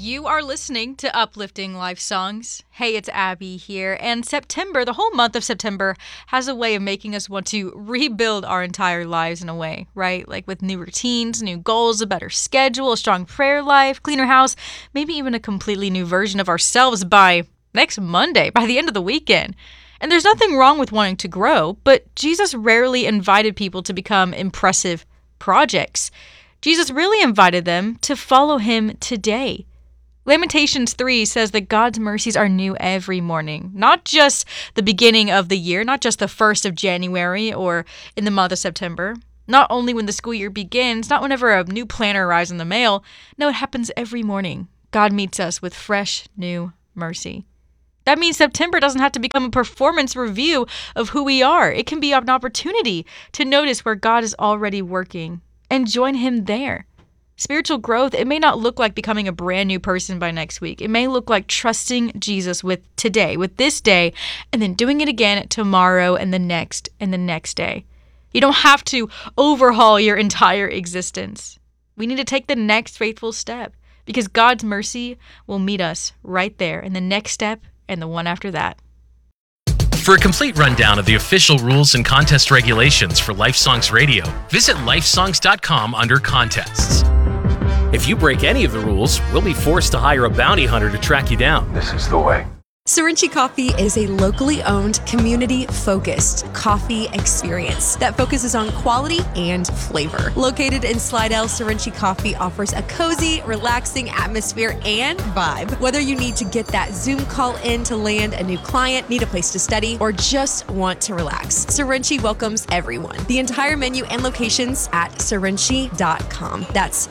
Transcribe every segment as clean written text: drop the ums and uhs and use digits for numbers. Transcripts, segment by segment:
You are listening to Uplifting Life Songs. Hey, it's Abby here. And September, the whole month of September, has a way of making us want to rebuild our entire lives in a way, right? Like with new routines, new goals, a better schedule, a strong prayer life, cleaner house, maybe even a completely new version of ourselves by next Monday, by the end of the weekend. And there's nothing wrong with wanting to grow, but Jesus rarely invited people to become impressive projects. Jesus really invited them to follow him today. Lamentations 3 says that God's mercies are new every morning, not just the beginning of the year, not just the 1st of January or in the month of September, not only when the school year begins, not whenever a new planner arrives in the mail. No, it happens every morning. God meets us with fresh, new mercy. That means September doesn't have to become a performance review of who we are. It can be an opportunity to notice where God is already working and join him there. Spiritual growth, it may not look like becoming a brand new person by next week. It may look like trusting Jesus with today, with this day, and then doing it again tomorrow and the next day. You don't have to overhaul your entire existence. We need to take the next faithful step because God's mercy will meet us right there in the next step and the one after that. For a complete rundown of the official rules and contest regulations for Lifesongs Radio, visit lifesongs.com under contests. If you break any of the rules, we'll be forced to hire a bounty hunter to track you down. This is the way. Sorinchi Coffee is a locally owned, community-focused coffee experience that focuses on quality and flavor. Located in Slidell, Sorinchi Coffee offers a cozy, relaxing atmosphere and vibe. Whether you need to get that Zoom call in to land a new client, need a place to study, or just want to relax, Sorinchi welcomes everyone. The entire menu and locations at sorinchi.com. That's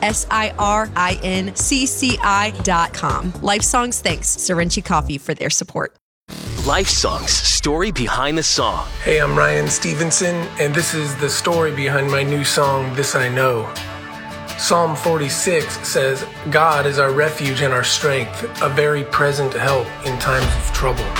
SIRINCCI.com. Lifesongs thanks Sorinchi Coffee for their support. Lifesongs, story behind the song. Hey, I'm Ryan Stevenson, and this is the story behind my new song, This I Know. Psalm 46 says, God is our refuge and our strength, a very present help in times of trouble.